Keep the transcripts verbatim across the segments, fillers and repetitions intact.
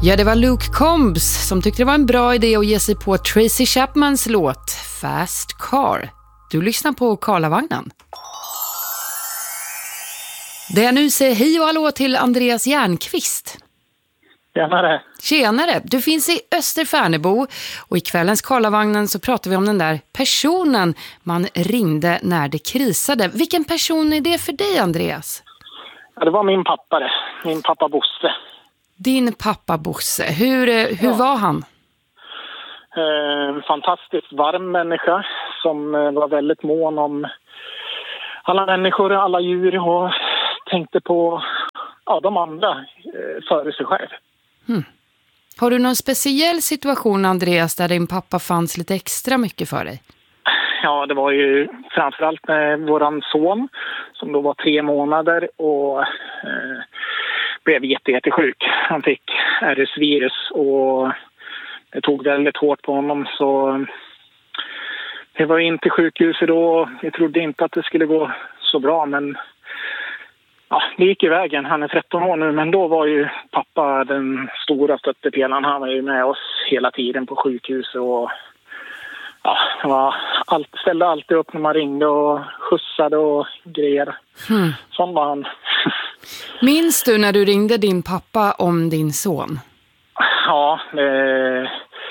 Ja, det var Luke Combs som tyckte det var en bra idé att ge sig på Tracy Chapmans låt Fast Car. Du lyssnar på Karlavagnen. Det jag nu säger hej och hallå till Andreas Järnqvist. Tjenare. Tjenare, du finns i Österfärnebo och i kvällens Karlavagnen så pratar vi om den där personen man ringde när det krisade. Vilken person är det för dig, Andreas? Ja, det var min pappa det. Min pappa Bosse. Din pappa Bosse, hur, hur ja. var han? En eh, fantastiskt varm människa som eh, var väldigt mån om alla människor, alla djur och tänkte på ja, de andra eh, före sig själv. Hmm. Har du någon speciell situation, Andreas, där din pappa fanns lite extra mycket för dig? Ja, det var ju framförallt med våran son som då var tre månader och eh, blev jätte, jättesjuk. Han fick R S-virus och det tog väldigt hårt på honom, så det var in till sjukhuset då. Vi trodde inte att det skulle gå så bra, men ja, det gick i vägen. Han är tretton år nu, men då var ju pappa den stora stöttepelaren. Han var ju med oss hela tiden på sjukhuset och ja, det var allt, ställde alltid upp när man ringde och skjutsade och grejer. Hmm. Sån var han. Minns du när du ringde din pappa om din son? Ja, det,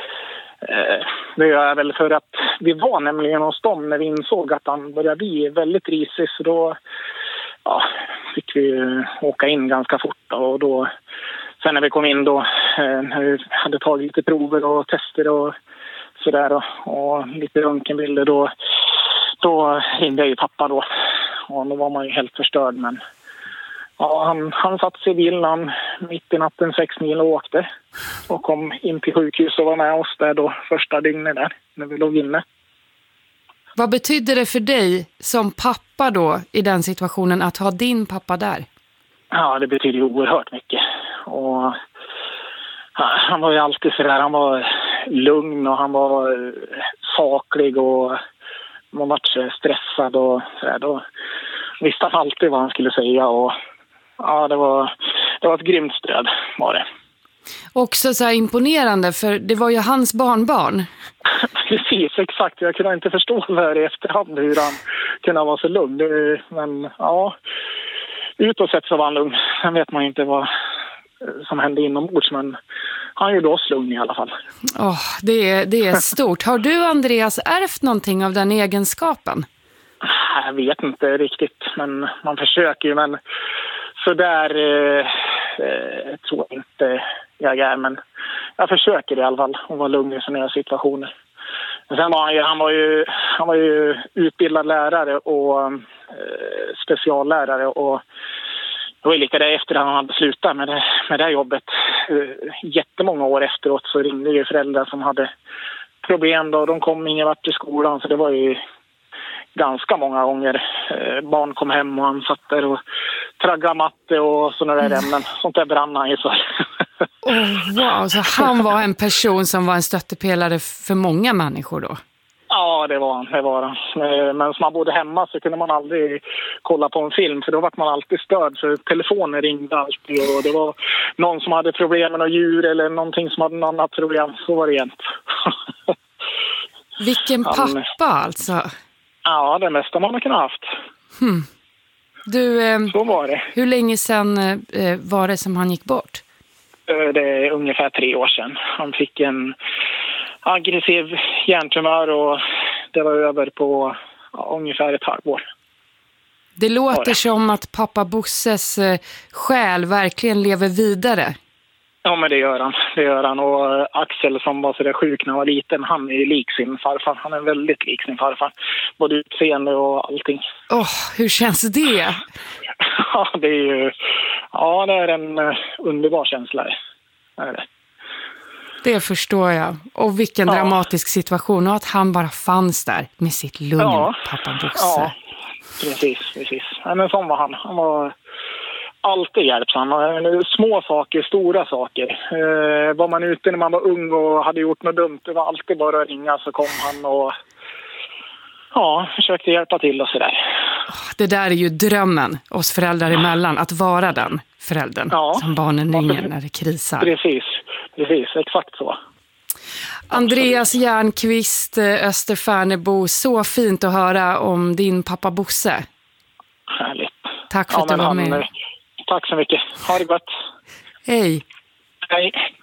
det gör jag väl, för att vi var nämligen hos dem när vi insåg att han började bli väldigt risig, så då ja, fick vi åka in ganska fort. Och då, sen när vi kom in då, när vi hade tagit lite prover och tester och sådär och, och lite röntgenbilder, då, då ringde jag ju pappa då. Och då var man ju helt förstörd, men ja, han, han satt sig i bilen mitt i natten sex mil och åkte och kom in till sjukhus och var med oss där då första dygnet där när vi låg inne. Vad betyder det för dig som pappa då i den situationen att ha din pappa där? Ja, det betyder ju oerhört mycket. Och han var ju alltid sådär, han var lugn och han var saklig och man var stressad och sådär. Då visste han alltid vad han skulle säga och ja, det var, det var ett grymt stöd var det. Också så här imponerande, för det var ju hans barnbarn. Precis, exakt. Jag kunde inte förstå det här i efterhand hur han kunde vara så lugn. Men ja, utåt sett så var han lugn. Sen vet man inte vad som hände inombords, men han gjorde oss lugn i alla fall. Oh, det är, det är stort. Har du, Andreas, ärvt någonting av den egenskapen? Jag vet inte riktigt, men man försöker ju. Men så där eh, eh, tror jag inte jag är, men jag försöker i alla fall att vara lugn i sådana här situationer. Men sen var han ju, han var ju, han var ju utbildad lärare och eh, speciallärare, och det var lika där efter att han hade slutat med det, med det jobbet. Eh, jättemånga år efteråt så ringde ju föräldrar som hade problem då, de kom ingen vart i skolan, så det var ju ganska många gånger. Eh, barn kom hem och han satt där och traggade matte och sådana där ämnen. Sånt där brann han ju för. Oh, wow, så han var en person som var en stöttepelare för många människor då? Ja, det var han. Det var han. Men som man bodde hemma så kunde man aldrig kolla på en film, för då var man alltid störd. Så telefonen ringde alltid och det var någon som hade problem med något djur eller någonting som hade något annat problem. Så var det jämt. Vilken pappa han, alltså. Ja, det mesta man har kunnat haft. Hmm. Du, eh, så var det. Hur länge sedan eh, var det som han gick bort? Det är ungefär tre år sedan. Han fick en aggressiv hjärntumör och det var över på ja, ungefär ett halvår. Det låter det. Som att pappa Bosses eh, själ verkligen lever vidare. Ja, men det gör han. Det gör han. Och Axel som var så där sjuk när han var liten, han är ju lik sin farfar. Han är väldigt lik sin farfar. Både utseende och allting. Åh, oh, hur känns det? Ja, det är ju... Ja, det är en uh, underbar känsla. Det är det. Det förstår jag. Och vilken ja. dramatisk situation. Och att han bara fanns där med sitt lugn, ja. pappa Bosse. Ja, precis, precis. Ja, men sån var han. Han var... alltid hjälpsam. Små saker, stora saker. Eh, var man ute när man var ung och hade gjort något dumt, det var alltid bara att ringa, så kom han och ja, försökte hjälpa till och sådär. Det där är ju drömmen oss föräldrar emellan, att vara den föräldern ja. som barnen ringer när det krisar. Precis, Precis, exakt så. Andreas Järnqvist, Österfärnebo, så fint att höra om din pappa Bosse. Härligt. Tack för ja, att du var han, med. Tack så mycket. Ha det gott. Hej. Hej.